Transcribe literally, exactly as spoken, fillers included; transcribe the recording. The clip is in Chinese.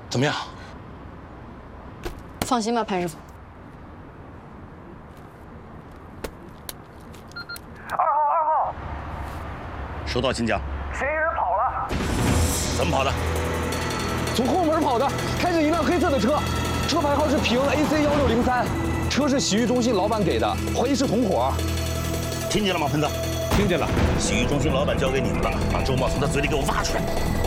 怎么样？ 放心吧，潘师傅。 二号，二号， 收到，请讲。 嫌疑人跑了。 怎么跑的？ 从后门跑的，开着一辆黑色的车，车牌号是平 A C 幺六零三，车是洗浴中心老板给的，怀疑是同伙。 听见了吗，喷子？ 听见了。 洗浴中心老板交给你们了，把周茂从他嘴里给我挖出来。